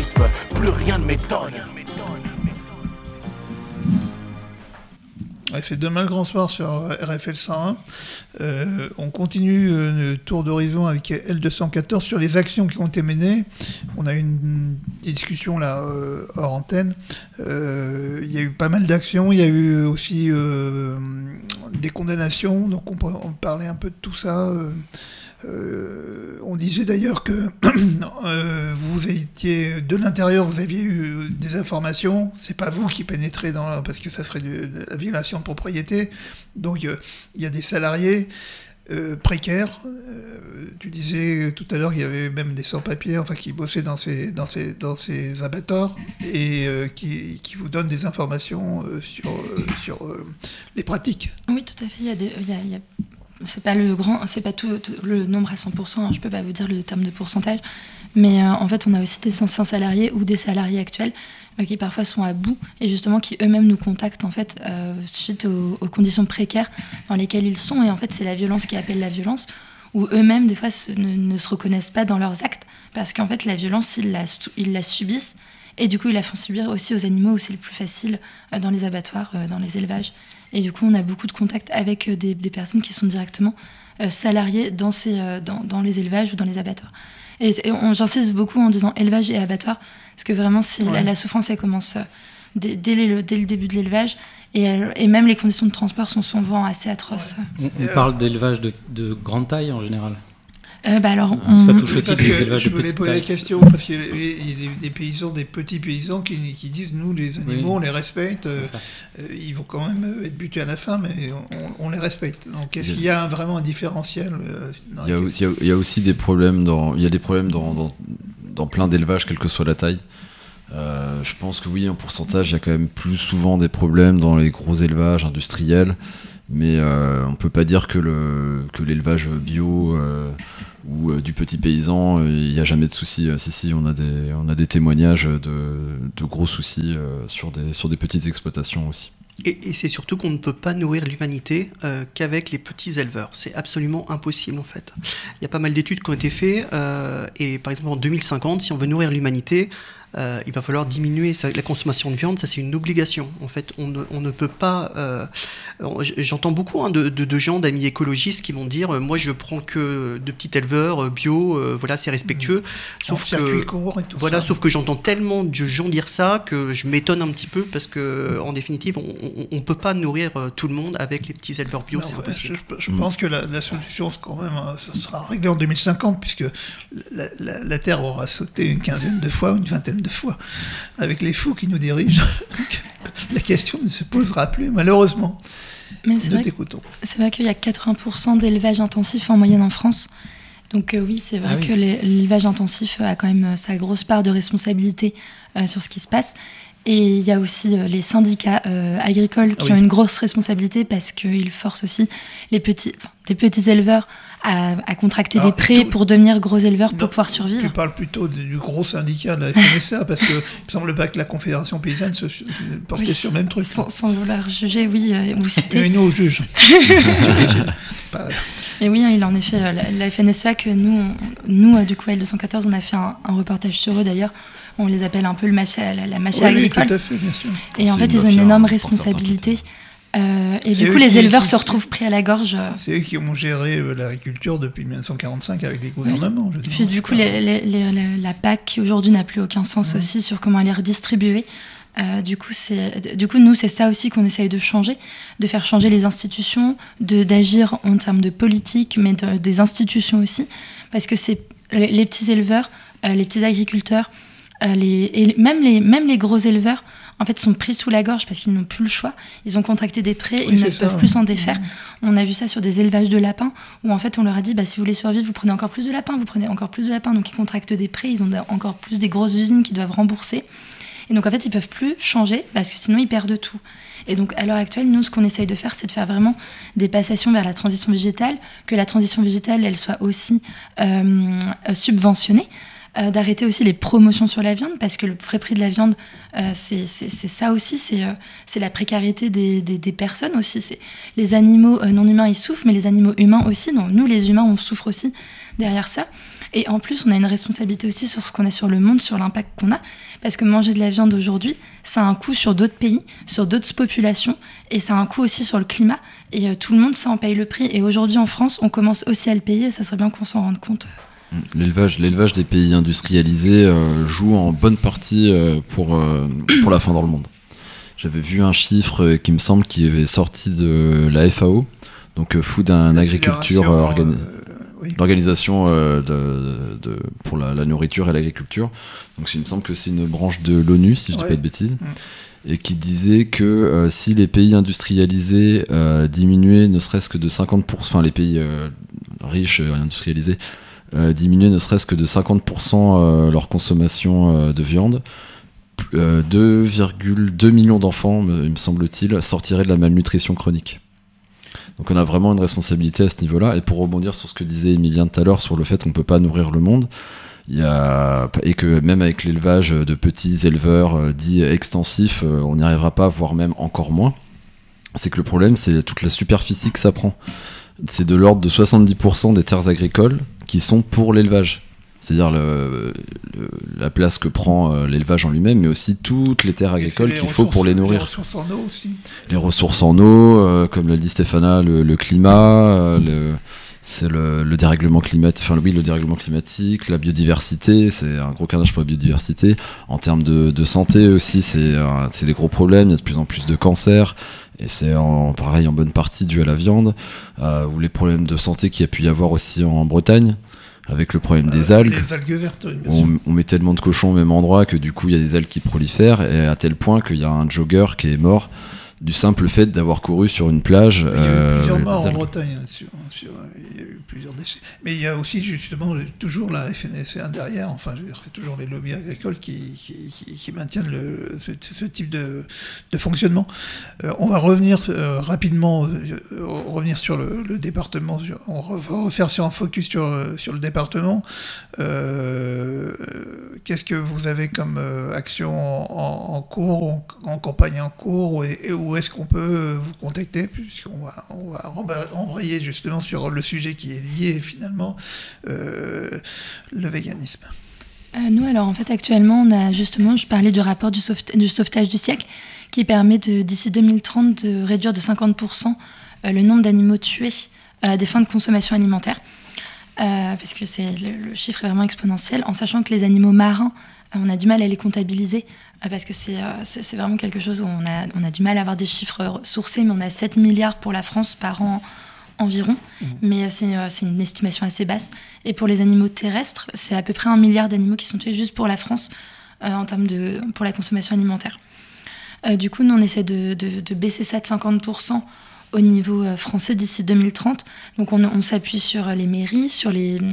terrorisme, plus rien ne m'étonne. Ouais, c'est demain le grand soir sur RFL 101. On continue le tour d'horizon avec L214 sur les actions qui ont été menées. On a eu une discussion là hors antenne. Il y a eu pas mal d'actions. Il y a eu aussi des condamnations. Donc on parlait un peu de tout ça. On disait d'ailleurs que vous étiez de l'intérieur, vous aviez eu des informations, c'est pas vous qui pénétrez parce que ça serait de la violation de propriété. Donc il y a des salariés précaires. Tu disais tout à l'heure qu'il y avait même des sans-papiers, enfin qui bossaient dans ces abattoirs et qui vous donnent des informations sur les pratiques. Oui, tout à fait. Il y a c'est pas tout le nombre à 100%, hein, je peux pas vous dire le terme de pourcentage, mais en fait on a aussi des anciens salariés ou des salariés actuels qui parfois sont à bout et justement qui eux-mêmes nous contactent en fait suite aux conditions précaires dans lesquelles ils sont, et en fait c'est la violence qui appelle la violence, où eux-mêmes des fois ne se reconnaissent pas dans leurs actes, parce qu'en fait la violence ils la subissent, et du coup ils la font subir aussi aux animaux où c'est le plus facile, dans les abattoirs, dans les élevages. Et du coup, on a beaucoup de contacts avec des personnes qui sont directement salariées dans les élevages ou dans les abattoirs. Et j'insiste beaucoup en disant élevage et abattoir, parce que vraiment, la souffrance, elle commence dès le début de l'élevage. Et même les conditions de transport sont souvent assez atroces. On parle d'élevage de grande taille en général. Alors, ça touche aussi des élevages de petite taille. Je voulais poser la question parce qu'il y a des paysans, des petits paysans qui disent nous les animaux on les respecte, ils vont quand même être butés à la fin, mais on les respecte. Donc est-ce qu'il y a vraiment un différentiel il y a aussi des problèmes dans plein d'élevages, quelle que soit la taille. Je pense que oui, en pourcentage, il y a quand même plus souvent des problèmes dans les gros élevages industriels. Mais on peut pas dire que l'élevage bio ou du petit paysan, il n'y a jamais de soucis. Si, on a des témoignages de gros soucis sur des petites exploitations aussi. Et c'est surtout qu'on ne peut pas nourrir l'humanité qu'avec les petits éleveurs. C'est absolument impossible en fait. Il y a pas mal d'études qui ont été faites et par exemple en 2050, si on veut nourrir l'humanité, il va falloir diminuer la consommation de viande, ça c'est une obligation. En fait, on ne peut pas... j'entends beaucoup de gens, d'amis écologistes qui vont dire moi je prends que de petits éleveurs bio, voilà, c'est respectueux. Sauf que j'entends tellement de gens dire ça que je m'étonne un petit peu parce que en définitive, on ne peut pas nourrir tout le monde avec les petits éleveurs bio, c'est impossible. Je pense que la solution quand même, ça sera réglé en 2050 puisque la Terre aura sauté une quinzaine de fois, une vingtaine de fois, avec les fous qui nous dirigent. La question ne se posera plus, malheureusement. Mais c'est vrai qu'il y a 80% d'élevage intensif en moyenne en France. Donc oui, c'est vrai que l'élevage intensif a quand même sa grosse part de responsabilité sur ce qui se passe. Et il y a aussi les syndicats agricoles qui ont une grosse responsabilité parce qu'ils forcent aussi des petits éleveurs à contracter des prêts pour devenir gros éleveurs pour pouvoir survivre. Tu parles plutôt du gros syndicat de la FNSEA parce qu'il ne semble pas que la Confédération paysanne se portait sur le même truc. Sans vouloir juger, oui, vous citez. Et nous, on juge. Et oui, il en effet, la FNSEA, que nous du coup, L214, on a fait un reportage sur eux d'ailleurs. On les appelle un peu la mafia agricole. Oui, tout à fait, bien sûr. Et en fait, ils ont une énorme responsabilité. Et du coup, les éleveurs se retrouvent pris à la gorge. C'est eux qui ont géré l'agriculture depuis 1945 avec les gouvernements. Oui. Puis du coup, la PAC, qui aujourd'hui n'a plus aucun sens aussi sur comment elle est redistribuée. Du coup, nous, c'est ça aussi qu'on essaye de changer, de faire changer les institutions, d'agir en termes de politique, mais des institutions aussi. Parce que c'est les petits éleveurs, les petits agriculteurs, même les gros éleveurs, en fait, sont pris sous la gorge parce qu'ils n'ont plus le choix. Ils ont contracté des prêts, ils ne peuvent plus s'en défaire. On a vu ça sur des élevages de lapins où en fait on leur a dit si vous voulez survivre, vous prenez encore plus de lapins, donc ils contractent des prêts, ils ont encore plus des grosses usines qui doivent rembourser. Et donc en fait ils peuvent plus changer parce que sinon ils perdent tout. Et donc à l'heure actuelle, nous ce qu'on essaye de faire, c'est de faire vraiment des passations vers la transition végétale, que la transition végétale elle soit aussi subventionnée. D'arrêter aussi les promotions sur la viande parce que le vrai prix de la viande c'est ça aussi, c'est la précarité des personnes aussi, les animaux non humains ils souffrent mais les animaux humains aussi, donc nous les humains on souffre aussi derrière ça. Et en plus, on a une responsabilité aussi sur ce qu'on a sur le monde, sur l'impact qu'on a. Parce que manger de la viande aujourd'hui, ça a un coût sur d'autres pays, sur d'autres populations, et ça a un coût aussi sur le climat. Et tout le monde, ça en paye le prix. Et aujourd'hui, en France, on commence aussi à le payer, et ça serait bien qu'on s'en rende compte. L'élevage des pays industrialisés joue en bonne partie pour la faim dans le monde. J'avais vu un chiffre qui me semble qui est sorti de la FAO, donc Food and Agriculture oui. L'organisation pour la nourriture et l'agriculture. Donc il me semble que c'est une branche de l'ONU, si je dis pas de bêtises, et qui disait que si les pays industrialisés diminuaient ne serait-ce que de 50%, enfin les pays riches industrialisés diminuaient ne serait-ce que de 50% leur consommation de viande, 2,2 millions d'enfants, il me semble-t-il, sortiraient de la malnutrition chronique. Donc on a vraiment une responsabilité à ce niveau-là. Et pour rebondir sur ce que disait Emilien tout à l'heure sur le fait qu'on ne peut pas nourrir le monde, et que même avec l'élevage de petits éleveurs dits extensifs, on n'y arrivera pas, voire même encore moins, c'est que le problème, c'est toute la superficie que ça prend. C'est de l'ordre de 70% des terres agricoles qui sont pour l'élevage. C'est-à-dire la place que prend l'élevage en lui-même, mais aussi toutes les terres agricoles qu'il faut pour les nourrir. Les ressources en eau aussi. Les ressources en eau, comme l'a dit Stéphana, le climat, c'est le dérèglement climatique, le dérèglement climatique, la biodiversité, c'est un gros carnage pour la biodiversité. En termes de santé aussi, c'est des gros problèmes, il y a de plus en plus de cancers, et c'est pareil en bonne partie dû à la viande, ou les problèmes de santé qu'il y a pu y avoir aussi en Bretagne, avec le problème des algues. Les algues vertes, on met tellement de cochons au même endroit que du coup il y a des algues qui prolifèrent, et à tel point qu'il y a un jogger qui est mort du simple fait d'avoir couru sur une plage. Il y a eu plusieurs morts en Bretagne, il y a eu plusieurs décès. Mais il y a aussi justement toujours la FNSEA derrière, enfin je veux dire, c'est toujours les lobbies agricoles qui maintiennent ce type de fonctionnement. On va revenir rapidement revenir sur le département, on va refaire sur un focus sur le département. Qu'est-ce que vous avez comme action en cours, en campagne en cours, et où est-ce qu'on peut vous contacter, puisqu'on va embrayer justement sur le sujet qui est lié finalement, le véganisme. Nous, alors en fait actuellement, on a justement, je parlais du rapport du sauvetage du siècle, qui permet d'ici 2030 de réduire de 50% le nombre d'animaux tués à des fins de consommation alimentaire, parce que le chiffre est vraiment exponentiel, en sachant que les animaux marins, on a du mal à les comptabiliser, parce que c'est vraiment quelque chose où on a du mal à avoir des chiffres sourcés, mais on a 7 milliards pour la France par an environ, mais c'est une estimation assez basse. Et pour les animaux terrestres, c'est à peu près 1 milliard d'animaux qui sont tués juste pour la France, en termes pour la consommation alimentaire. Du coup, nous, on essaie de baisser ça de 50% au niveau français d'ici 2030. Donc on s'appuie sur les mairies, sur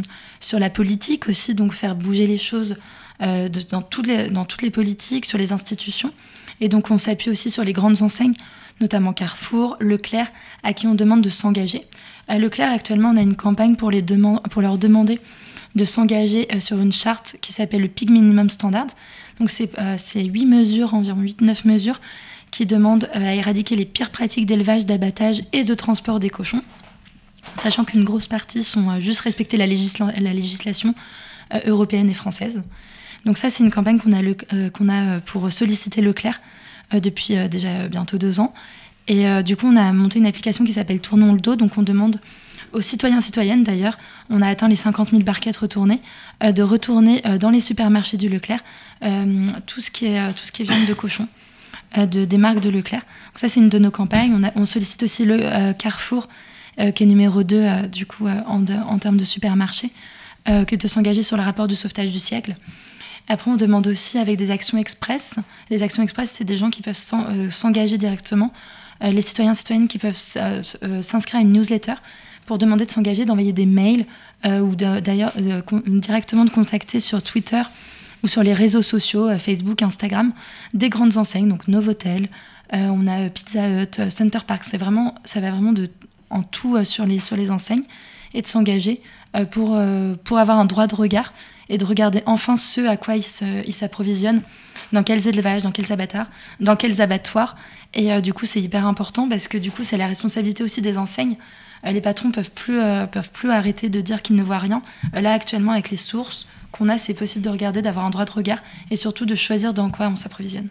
la politique aussi, donc faire bouger les choses dans toutes les politiques, sur les institutions. Et donc on s'appuie aussi sur les grandes enseignes, notamment Carrefour, Leclerc, à qui on demande de s'engager. À Leclerc, actuellement, on a une campagne pour leur demander de s'engager sur une charte qui s'appelle le Pig Minimum Standard. Donc c'est 8 mesures, environ 8-9 mesures, qui demandent à éradiquer les pires pratiques d'élevage, d'abattage et de transport des cochons, sachant qu'une grosse partie sont juste respecter la législation européenne et française. Donc ça, c'est une campagne qu'on a pour solliciter Leclerc depuis déjà bientôt 2 ans. Et du coup, on a monté une application qui s'appelle Tournons le dos. Donc on demande aux citoyennes d'ailleurs, on a atteint les 50 000 barquettes retournées, de retourner dans les supermarchés du Leclerc tout ce qui est viande de cochon, des marques de Leclerc. Donc ça, c'est une de nos campagnes. On sollicite aussi le Carrefour, qui est numéro 2 du coup, en termes de supermarché, que de s'engager sur le rapport du sauvetage du siècle. Après, on demande aussi avec des actions express. Les actions express, c'est des gens qui peuvent s'engager directement. Les citoyennes qui peuvent s'inscrire à une newsletter pour demander de s'engager, d'envoyer des mails ou d'ailleurs directement de contacter sur Twitter ou sur les réseaux sociaux, Facebook, Instagram, des grandes enseignes, donc Novotel, on a Pizza Hut, Center Park. Ça va vraiment en tout sur les enseignes, et de s'engager pour avoir un droit de regard et de regarder enfin ce à quoi ils s'approvisionnent, dans quels élevages, dans quels abattoirs. Et du coup, c'est hyper important parce que du coup, c'est la responsabilité aussi des enseignes les patrons peuvent plus arrêter de dire qu'ils ne voient rien. Là, actuellement, avec les sources qu'on a, c'est possible de regarder, d'avoir un droit de regard et surtout de choisir dans quoi on s'approvisionne.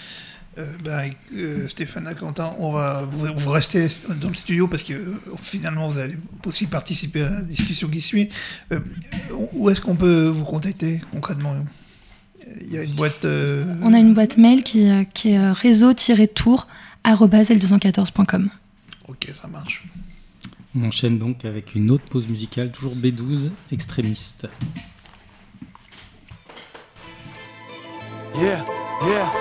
Stéphane, Quentin, vous restez dans le studio parce que finalement vous allez aussi participer à la discussion qui suit. Où est-ce qu'on peut vous contacter concrètement ? Il y a une boîte. On a une boîte mail qui est réseau-tour@l214.com. Ok, ça marche. On enchaîne donc avec une autre pause musicale, toujours B12, Extrémiste. Yeah, yeah.